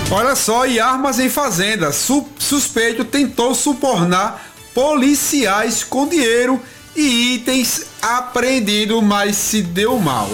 Olha só, e armas em fazenda. Suspeito tentou subornar policiais com dinheiro e itens apreendidos, mas se deu mal.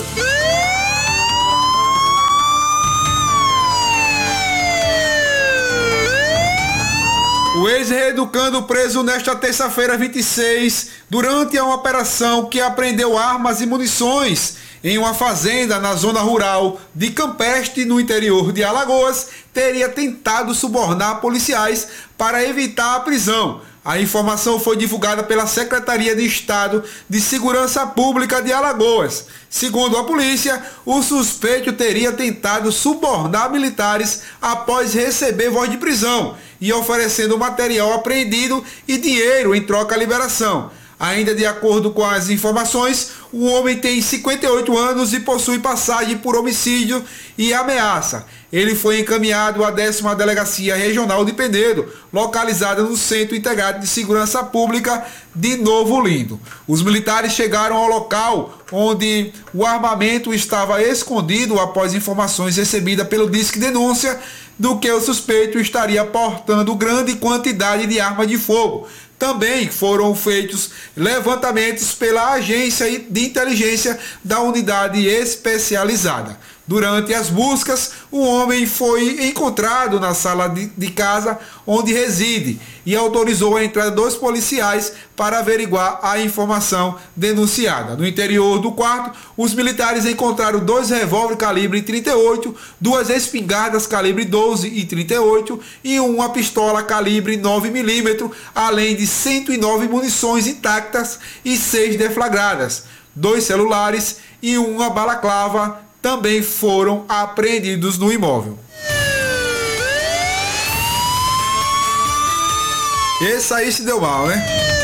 O ex-reeducando preso nesta terça-feira 26, durante uma operação que apreendeu armas e munições em uma fazenda na zona rural de Campestre, no interior de Alagoas, teria tentado subornar policiais para evitar a prisão. A informação foi divulgada pela Secretaria de Estado de Segurança Pública de Alagoas. Segundo a polícia, o suspeito teria tentado subornar militares após receber voz de prisão e oferecendo material apreendido e dinheiro em troca à liberação. Ainda de acordo com as informações, o homem tem 58 anos e possui passagem por homicídio e ameaça. Ele foi encaminhado à 10ª Delegacia Regional de Penedo, localizada no Centro Integrado de Segurança Pública de Novo Lindo. Os militares chegaram ao local onde o armamento estava escondido após informações recebidas pelo Disque Denúncia do que o suspeito estaria portando grande quantidade de arma de fogo. Também foram feitos levantamentos pela agência de inteligência da unidade especializada. Durante as buscas, o homem foi encontrado na sala de casa onde reside e autorizou a entrada dos policiais para averiguar a informação denunciada. No interior do quarto, os militares encontraram 2 revólveres calibre 38, 2 espingardas calibre 12 e 38 e uma pistola calibre 9mm, além de 109 munições intactas e 6 deflagradas. 2 celulares e uma balaclava também foram apreendidos no imóvel. Esse aí se deu mal, né?